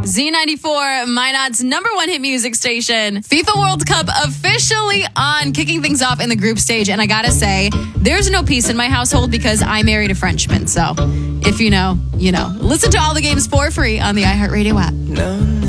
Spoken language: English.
Z94, Minot's number one hit music station. FIFA World Cup officially on, kicking things off in the group stage. And I gotta say, there's no peace in my household because I married a Frenchman. So if you know, you know. Listen to all the games for free on the iHeartRadio app. No.